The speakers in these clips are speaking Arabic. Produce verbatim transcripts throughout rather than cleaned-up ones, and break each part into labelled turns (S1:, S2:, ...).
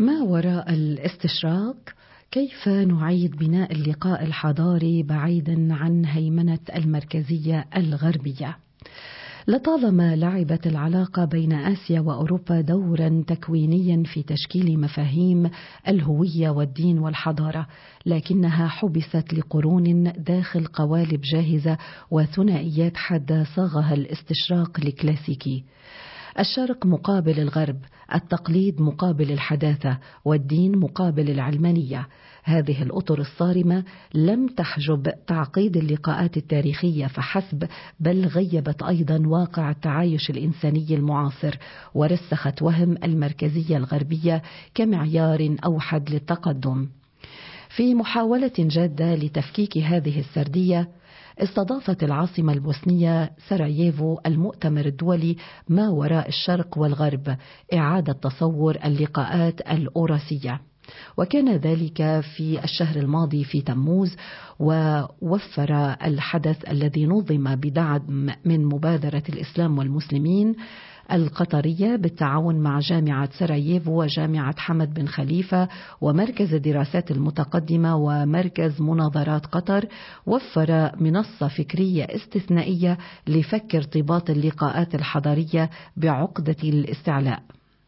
S1: ما وراء الاستشراق؟ كيف نعيد بناء اللقاء الحضاري بعيدا عن هيمنة المركزية الغربية؟ لطالما لعبت العلاقة بين آسيا وأوروبا دورا تكوينيا في تشكيل مفاهيم الهوية والدين والحضارة، لكنها حبست لقرون داخل قوالب جاهزة وثنائيات حادة صاغها الاستشراق الكلاسيكي. الشرق مقابل الغرب، التقليد مقابل الحداثة، والدين مقابل العلمانية. هذه الأطر الصارمة لم تحجب تعقيد اللقاءات التاريخية فحسب، بل غيبت أيضا واقع التعايش الإنساني المعاصر، ورسخت وهم المركزية الغربية كمعيار أوحد للتقدم. في محاولة جادة لتفكيك هذه السردية، استضافت العاصمة البوسنية سراييفو المؤتمر الدولي ما وراء الشرق والغرب، إعادة تصور اللقاءات الأوراسية، وكان ذلك في الشهر الماضي في تموز. ووفر الحدث الذي نظم بدعم من مبادرة الإسلام والمسلمين القطرية بالتعاون مع جامعة سراييفو وجامعة حمد بن خليفة ومركز الدراسات المتقدمة ومركز مناظرات قطر، وفر منصة فكرية استثنائية لفك ارتباط اللقاءات الحضارية بعقدة الاستعلاء.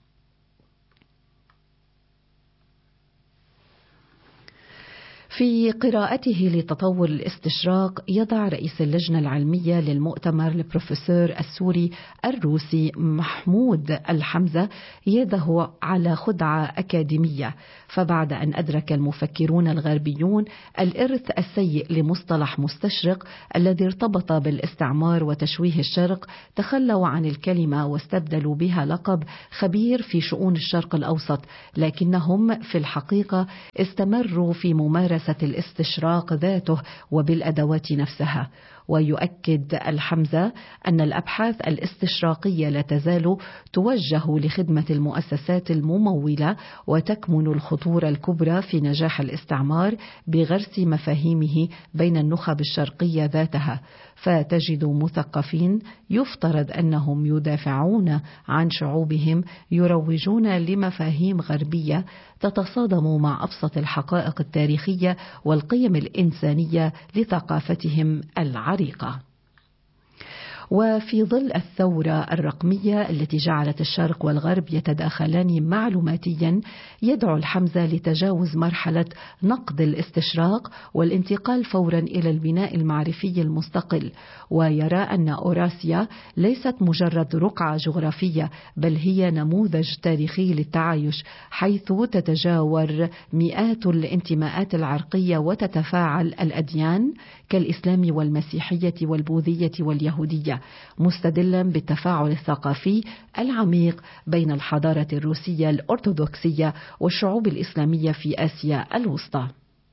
S1: في قراءته لتطور الاستشراق، يضع رئيس اللجنة العلمية للمؤتمر البروفيسور السوري الروسي محمود الحمزة يده على خدعة أكاديمية، فبعد أن أدرك المفكرون الغربيون الإرث السيء لمصطلح مستشرق الذي ارتبط بالاستعمار وتشويه الشرق، تخلوا عن الكلمة واستبدلوا بها لقب خبير في شؤون الشرق الأوسط، لكنهم في الحقيقة استمروا في ممارسة الاستشراق ذاته وبالأدوات نفسها. ويؤكد الحمزة أن الأبحاث الاستشراقية لا تزال توجه لخدمة المؤسسات الممولة، وتكمن الخطورة الكبرى في نجاح الاستعمار بغرس مفاهيمه بين النخب الشرقية ذاتها. فتجد مثقفين يفترض أنهم يدافعون عن شعوبهم يروجون لمفاهيم غربية تتصادم مع أبسط الحقائق التاريخية والقيم الإنسانية لثقافتهم العريقة. وفي ظل الثورة الرقمية التي جعلت الشرق والغرب يتداخلان معلوماتيا، يدعو الحمزة لتجاوز مرحلة نقد الاستشراق والانتقال فورا إلى البناء المعرفي المستقل، ويرى أن أوراسيا ليست مجرد رقعة جغرافية، بل هي نموذج تاريخي للتعايش، حيث تتجاور مئات الانتماءات العرقية وتتفاعل الأديان كالإسلام والمسيحية والبوذية واليهودية، مستدلا بالتفاعل الثقافي العميق بين الحضارة الروسية الأرثوذكسية والشعوب الإسلامية في آسيا الوسطى.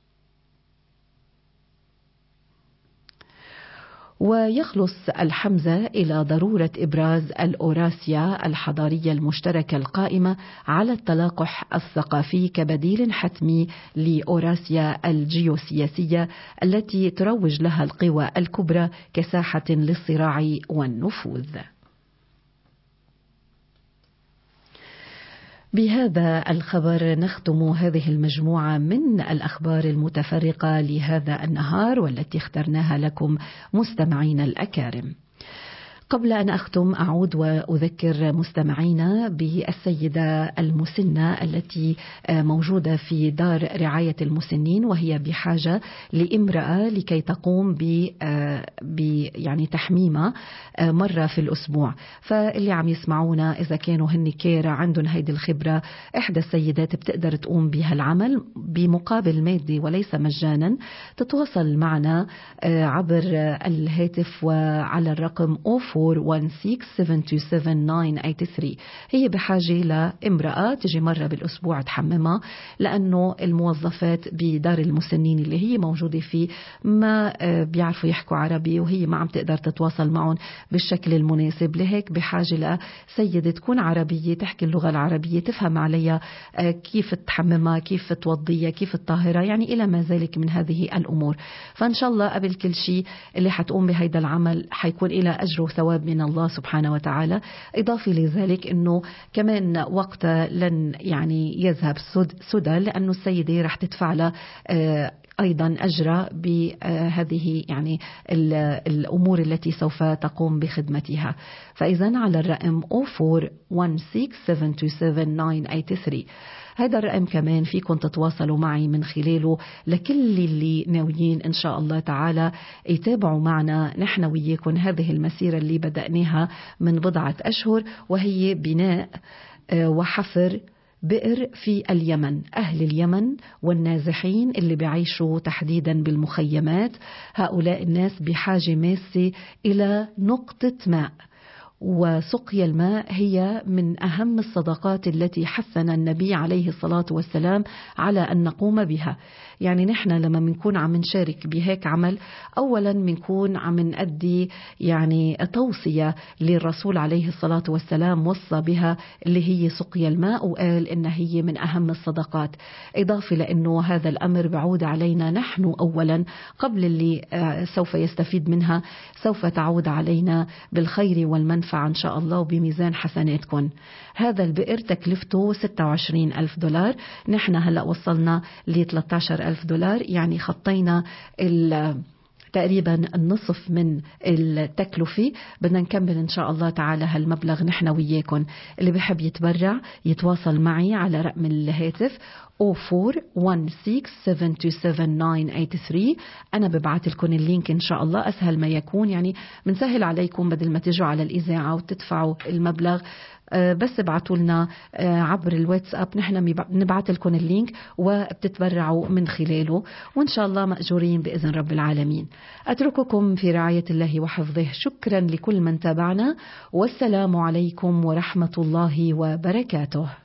S1: ويخلص الحمزة إلى ضرورة إبراز الأوراسيا الحضارية المشتركة القائمة على التلاقح الثقافي كبديل حتمي لأوراسيا الجيوسياسية التي تروج لها القوى الكبرى كساحة للصراع والنفوذ. بهذا الخبر نختم هذه المجموعة من الأخبار المتفرقة لهذا النهار والتي اخترناها لكم مستمعين الأكارم. قبل أن أختم أعود وأذكر مستمعينا بالسيدة المسنة التي موجودة في دار رعاية المسنين، وهي بحاجة لامرأة لكي تقوم ب يعني تحميمة مرة في الأسبوع. فاللي عم يسمعونا إذا كانوا هن كيرا عندهم هيدي الخبرة، إحدى السيدات بتقدر تقوم بها العمل بمقابل مادي وليس مجانا. تتواصل معنا عبر الهاتف وعلى الرقم صفر أربعة واحد ستة سبعة اثنين سبعة تسعة ثمانية ثمانية. هي بحاجة لامرأة تجي مرة بالأسبوع تحممها، لأنه الموظفات بدار المسنين اللي هي موجودة فيه ما بيعرفوا يحكوا عربي، وهي ما عم تقدر تتواصل معهم بالشكل المناسب. لهيك بحاجة لسيدة تكون عربية، تحكي اللغة العربية، تفهم عليها كيف تحممها، كيف توضيها، كيف الطاهرة، يعني إلى ما ذلك من هذه الأمور. فإن شاء الله قبل كل شيء اللي حتقوم بهيدا العمل حيكون إلى أجر ثواب من الله سبحانه وتعالى. إضافة لذلك أنه كمان وقت لن يعني يذهب سدى، لأنه السيدة رح تدفع له أيضا أجر بهذه يعني الأمور التي سوف تقوم بخدمتها. فإذا على الرقم صفر أربعة واحد ستة سبعة اثنين سبعة تسعة ثمانية ثمانية، هذا الرقم كمان فيكم تتواصلوا معي من خلاله لكل اللي ناويين إن شاء الله تعالى يتابعوا معنا نحن وياكم هذه المسيرة اللي بدأناها من بضعة أشهر، وهي بناء وحفر بئر في اليمن. أهل اليمن والنازحين اللي بيعيشوا تحديدا بالمخيمات، هؤلاء الناس بحاجة ماسة إلى نقطة ماء، وسقي الماء هي من أهم الصدقات التي حثنا النبي عليه الصلاة والسلام على أن نقوم بها. يعني نحن لما منكون عم نشارك بهيك عمل، أولا منكون عم نأدي يعني توصية للرسول عليه الصلاة والسلام وصى بها، اللي هي سقي الماء، وقال إن هي من أهم الصدقات. إضافة لأنه هذا الأمر بعود علينا نحن أولا قبل اللي سوف يستفيد منها، سوف تعود علينا بالخير والمنفعة إن شاء الله وبميزان حسناتكم. هذا البئر تكلفته ستة وعشرين ألف دولار، نحن هلأ وصلنا ل ثلاثة عشر ألف دولار، يعني خطينا تقريبا النصف من التكلفة. بدنا نكمل إن شاء الله تعالى هالمبلغ نحن وياكم. اللي بحب يتبرع يتواصل معي على رقم الهاتف صفر أربعة واحد ستة سبعة اثنين سبعة تسعة ثمانية ثلاثة. أنا ببعث لكم اللينك إن شاء الله أسهل ما يكون، يعني بنسهل عليكم بدل ما تجوا على الإذاعة وتدفعوا المبلغ، بس ابعتوا لنا عبر الواتساب، نحن نبعث لكم اللينك وبتتبرعوا من خلاله، وإن شاء الله مأجورين بإذن رب العالمين. أترككم في رعاية الله وحفظه. شكرا لكل من تابعنا، والسلام عليكم ورحمة الله وبركاته.